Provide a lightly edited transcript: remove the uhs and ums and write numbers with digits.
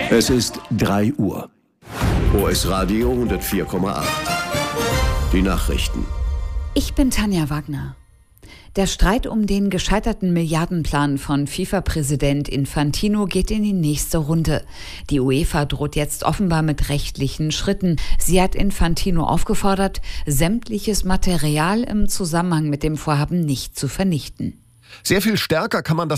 Es ist 3 Uhr. OS Radio 104,8. Die Nachrichten. Ich bin Tanja Wagner. Der Streit um den gescheiterten Milliardenplan von FIFA-Präsident Infantino geht in die nächste Runde. Die UEFA droht jetzt offenbar mit rechtlichen Schritten. Sie hat Infantino aufgefordert, sämtliches Material im Zusammenhang mit dem Vorhaben nicht zu vernichten. Sehr viel stärker kann man das